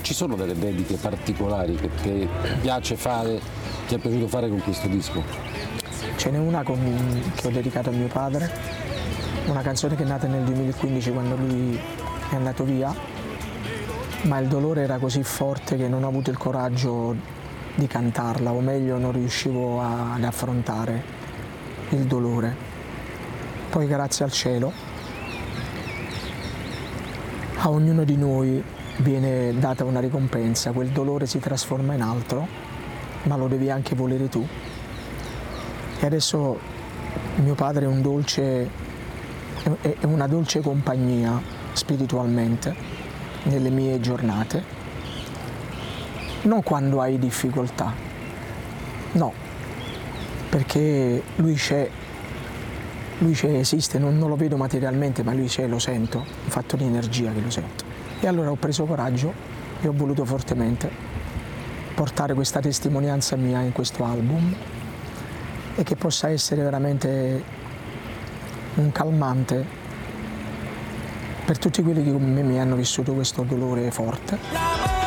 Ci sono delle dediche particolari che piace fare, ti è piaciuto fare con questo disco? Ce n'è una che ho dedicato a mio padre, una canzone che è nata nel 2015 quando lui è andato via, ma il dolore era così forte che non ho avuto il coraggio di cantarla, o meglio non riuscivo ad affrontare il dolore. Poi grazie al cielo a ognuno di noi viene data una ricompensa, quel dolore si trasforma in altro, ma lo devi anche volere tu. E adesso mio padre è una dolce compagnia spiritualmente nelle mie giornate, non quando hai difficoltà, no, perché lui c'è, esiste, non lo vedo materialmente, ma lui c'è, lo sento, un fatto di energia che lo sento. E allora ho preso coraggio e ho voluto fortemente portare questa testimonianza mia in questo album e che possa essere veramente un calmante per tutti quelli che come me hanno vissuto questo dolore forte.